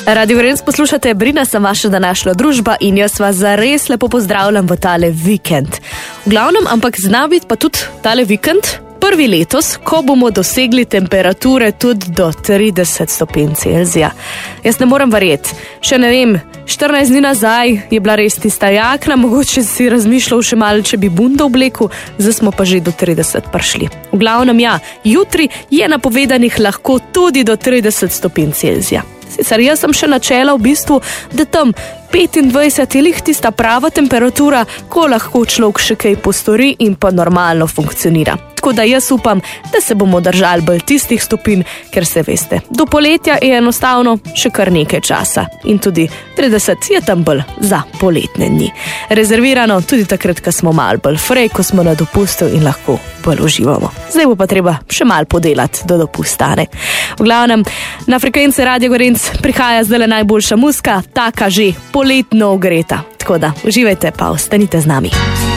Radio Gorenc poslušate, Brina sem vaša današnja družba in jaz vas zares lepo pozdravljam v tale vikend. V glavnem, ampak zna biti pa tudi tale vikend prvi letos, ko bomo dosegli temperature tudi do 30 stopinj Celzija. Jaz ne morem verjeti, še ne vem, 14 dni nazaj je bila res tista jakna, mogoče si razmišljal še malo, če bi bundo oblekel, zdaj smo pa že do 30 prišli. V glavnem ja, jutri je napovedanih lahko tudi do 30 stopinj Celzija. Sicer jaz sem še načela v bistvu, da tam 25 je lih tista prava temperatura, ko lahko človek še kaj postori in pa normalno funkcionira. Tako da jaz upam, da se bomo držali bolj tistih stopinj, ker se veste, do poletja je enostavno še kar nekaj časa in tudi 30 je tam bolj za poletne dni. Rezervirano tudi takrat, ko smo malo bolj frej, ko smo na dopustu in lahko bolj uživamo. Zdaj bo pa treba še malo podelati do dopusta, ne? V glavnem, na frekvenci Radio Gorenc prihaja zdaj najboljša muzika, taka že poletno ogreta. Tako da uživajte pa ostanite z nami.